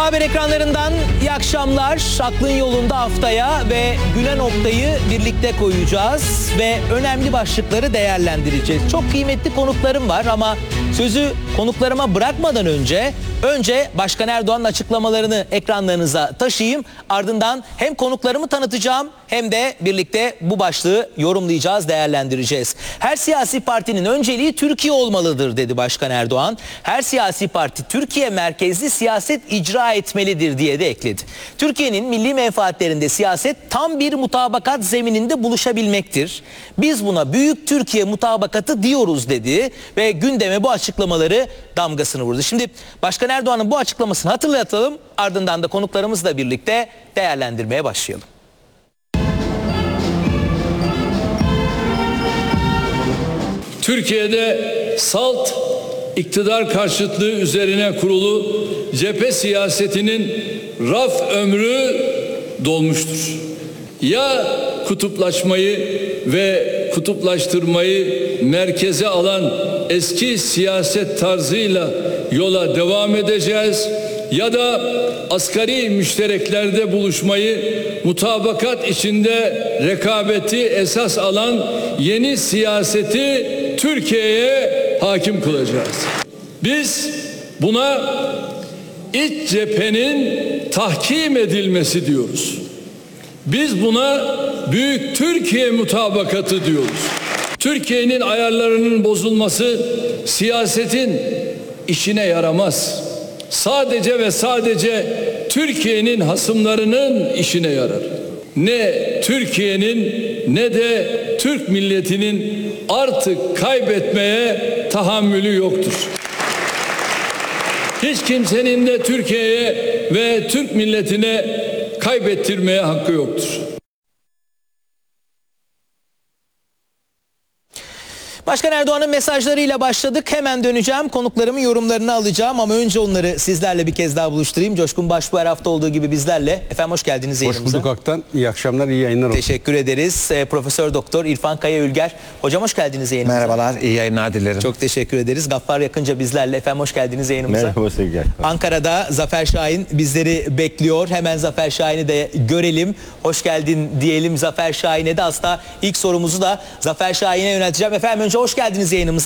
Haber ekranlarından iyi akşamlar. Aklın yolunda haftaya ve güne noktayı birlikte koyacağız ve önemli başlıkları değerlendireceğiz. Çok kıymetli konuklarım var ama sözü konuklarıma bırakmadan önce Başkan Erdoğan'ın açıklamalarını ekranlarınıza taşıyayım. Ardından hem konuklarımı tanıtacağım hem de birlikte bu başlığı yorumlayacağız, değerlendireceğiz. Her siyasi partinin önceliği Türkiye olmalıdır dedi Başkan Erdoğan. Her siyasi parti Türkiye merkezli siyaset icra etmelidir diye de ekledi. Türkiye'nin milli menfaatlerinde siyaset tam bir mutabakat zemininde buluşabilmektir. Biz buna Büyük Türkiye mutabakatı diyoruz dedi ve gündeme bu açıklamaları damgasını vurdu. Şimdi Başkan Erdoğan'ın bu açıklamasını hatırlatalım, ardından da konuklarımızla birlikte değerlendirmeye başlayalım. Türkiye'de salt iktidar karşıtlığı üzerine kurulu cephe siyasetinin raf ömrü dolmuştur. Ya kutuplaşmayı ve kutuplaştırmayı merkeze alan eski siyaset tarzıyla yola devam edeceğiz ya da asgari müştereklerde buluşmayı, mutabakat içinde rekabeti esas alan yeni siyaseti Türkiye'ye hakim kılacağız. Biz buna iç cephenin tahkim edilmesi diyoruz. Biz buna Büyük Türkiye mutabakatı diyoruz. Türkiye'nin ayarlarının bozulması siyasetin işine yaramaz. Sadece ve sadece Türkiye'nin hasımlarının işine yarar. Ne Türkiye'nin ne de Türk milletinin artık kaybetmeye tahammülü yoktur. Hiç kimsenin de Türkiye'ye ve Türk milletine kaybettirmeye hakkı yoktur. Başkan Erdoğan'ın mesajlarıyla başladık. Hemen döneceğim. Konuklarımın yorumlarını alacağım ama önce onları sizlerle bir kez daha buluşturayım. Coşkun Baş bu her hafta olduğu gibi bizlerle. Efendim hoş geldiniz yayınımıza. Hoş bulduk Aktan. İyi akşamlar, iyi yayınlar olsun. Teşekkür ederiz. Profesör Doktor İrfan Kaya Ülger. Hocam hoş geldiniz yayınımıza. Merhabalar, iyi yayınlar dilerim. Çok teşekkür ederiz. Gaffar Yakınca bizlerle. Efendim hoş geldiniz yayınımıza. Merhaba sevgili Aktan. Ankara'da Zafer Şahin bizleri bekliyor. Hemen Zafer Şahin'i de görelim. Hoş geldin diyelim Zafer Şahin'e de. Aslında ilk sorumuzu da Zafer Şahin'e yönelteceğim. Efendim önce hoş geldiniz yayınımıza.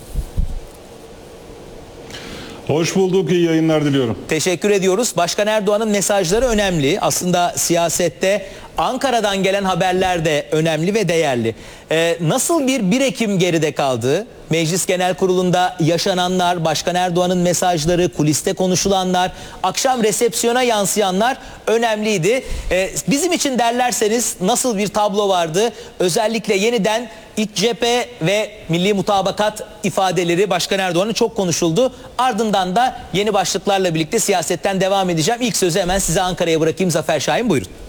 Hoş bulduk, iyi yayınlar diliyorum. Teşekkür ediyoruz. Başkan Erdoğan'ın mesajları önemli. Aslında siyasette Ankara'dan gelen haberler de önemli ve değerli. Nasıl bir 1 Ekim geride kaldı? Meclis Genel Kurulu'nda yaşananlar, Başkan Erdoğan'ın mesajları, kuliste konuşulanlar, akşam resepsiyona yansıyanlar önemliydi. Bizim için derlerseniz nasıl bir tablo vardı? Özellikle yeniden iç cephe ve milli mutabakat ifadeleri Başkan Erdoğan'ın çok konuşuldu. Ardından da yeni başlıklarla birlikte siyasetten devam edeceğim. İlk sözü hemen size Ankara'ya bırakayım. Zafer Şahin buyurun.